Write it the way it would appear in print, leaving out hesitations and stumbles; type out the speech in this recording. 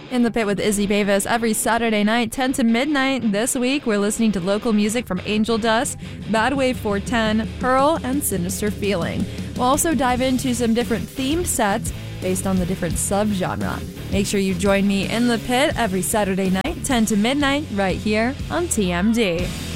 In the Pit with Izzy Bavis every Saturday night, 10 to midnight. This week, we're listening to local music from Angel Dust, Bad Wave 410, Pearl, and Sinister Feeling. We'll also dive into some different themed sets based on the different subgenre. Make sure you join me in the Pit every Saturday night, 10 to midnight, right here on TMD.